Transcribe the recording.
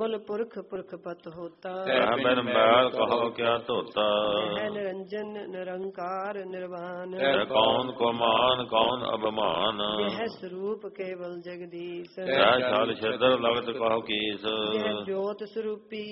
ਅੰਬਲ ਪੁਰਖ ਪੁਰਖ ਪਤ ਹੋਤਾ ਬਿਨ ਮੈਲ ਕਹੋ ਕਿਆ ਧੋਤਾ ਹੈ ਨਿਰੰਜਨ ਨਿਰੰਕਾਰ ਨਿਰਵਾਨ ਕੌਣ ਕੋ ਮਾਨ ਕੌਣ ਅਭਿਮਾਨ ਇਹ ਸਰੂਪ ਕੇਵਲ ਜਗਦੀਸ਼ ਜੈ ਛਲ ਛਿਦਰ ਲਗਤ ਕਹੋ ਕੀਸ ਜੋਤ ਸਰੂਪੀ